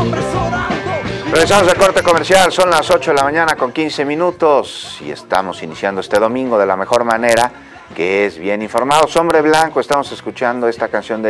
Regresamos al corte comercial, son las 8 de la mañana con 15 minutos y estamos iniciando este domingo de la mejor manera, que es bien informados. Hombre Blanco, estamos escuchando esta canción de